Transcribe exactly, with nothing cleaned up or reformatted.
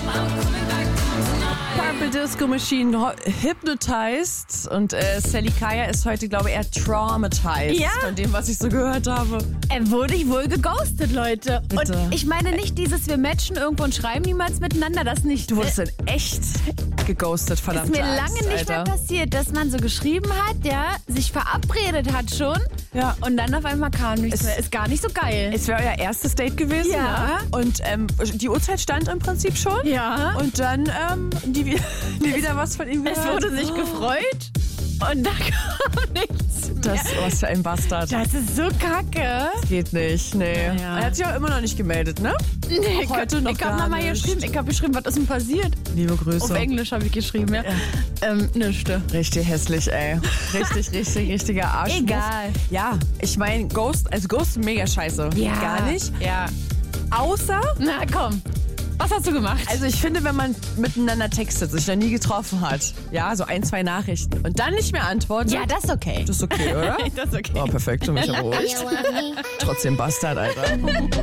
Purple Disco Machine, ho- Hypnotized und äh, Sally Kaya ist heute, glaube ich, eher traumatized Ja. von dem, was ich so gehört habe. Er wurde ich wohl geghostet, Leute. Bitte. Und ich meine nicht dieses, wir matchen irgendwo und schreiben niemals miteinander, das nicht. Du wurdest in echt geghostet, verdammt. ist mir lange nicht mehr passiert, dass man so geschrieben hat, ja, sich verabredet hat schon Ja. und dann auf einmal kam nichts Es- mehr. Ist gar nicht so geil. Es wäre euer erstes Date gewesen, Ja. ne? Und ähm, die Uhrzeit stand im Prinzip schon. Ja. Und dann ähm, die, wi- die wieder was von ihm gehört. Es wurde sich gefreut und da kam nichts mehr. Das, was für ein Bastard. Das ist so kacke. Geht nicht, nee. Ja. Er hat sich auch immer noch nicht gemeldet, ne? Nee, Heute noch ich gar habe nochmal nicht. geschrieben, ich habe geschrieben, was ist denn passiert? Liebe Grüße. Auf Englisch habe ich geschrieben, ja. Ähm, nichts. Richtig hässlich, ey. Richtig, richtig, richtiger Arsch. Egal. Ja, ich meine, Ghost, also Ghost ist mega scheiße. Gar nicht. Ja. Außer, Na komm, was hast du gemacht? also ich finde, wenn man miteinander textet, sich noch nie getroffen hat, ja, so ein, zwei Nachrichten und dann nicht mehr antwortet, ja, das ist okay. das ist okay, oder? Das ist okay. Oh, perfekt, du mich aber ruhig. Trotzdem Bastard, Alter.